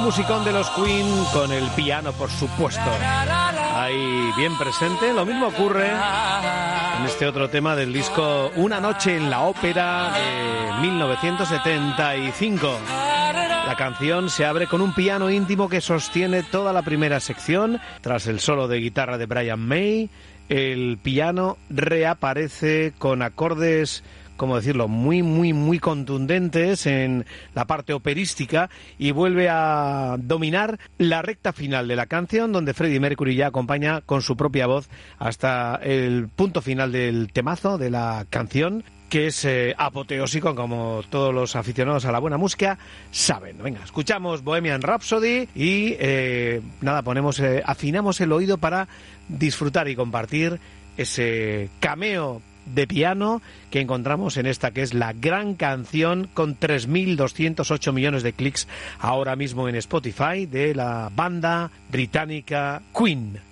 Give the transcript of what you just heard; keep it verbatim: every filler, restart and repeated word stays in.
Musicón de los Queen con el piano, por supuesto, ahí bien presente. Lo mismo ocurre en este otro tema del disco Una noche en la ópera de mil novecientos setenta y cinco. La canción se abre con un piano íntimo que sostiene toda la primera sección. Tras el solo de guitarra de Brian May, el piano reaparece con acordes, como decirlo, muy, muy, muy contundentes en la parte operística y vuelve a dominar la recta final de la canción, donde Freddie Mercury ya acompaña con su propia voz hasta el punto final del temazo de la canción, que es eh, apoteósico, como todos los aficionados a la buena música saben. Venga, escuchamos Bohemian Rhapsody y eh, nada, ponemos, eh, afinamos el oído para disfrutar y compartir ese cameo de piano que encontramos en esta, que es la gran canción con tres mil doscientos ocho millones de clics ahora mismo en Spotify, de la banda británica Queen.